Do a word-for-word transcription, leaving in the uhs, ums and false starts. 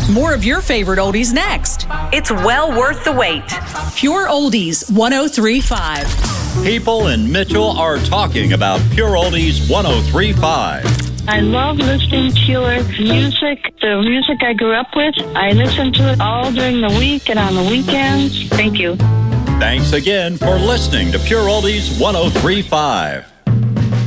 More of your favorite oldies next. It's well worth the wait. Pure Oldies one oh three point five. People in Mitchell are talking about Pure Oldies one oh three point five. I love listening to your music, the music I grew up with. I listen to it all during the week and on the weekends. Thank you. Thanks again for listening to Pure Oldies one oh three point five.